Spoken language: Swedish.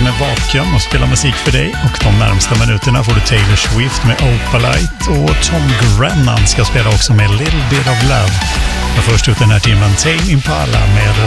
är vaken och spelar musik för dig, och de närmsta minuterna får du Taylor Swift med Opalite, och Tom Grennan ska spela också med Little Bit of Love. Men först ut den här timmen Tame Impala med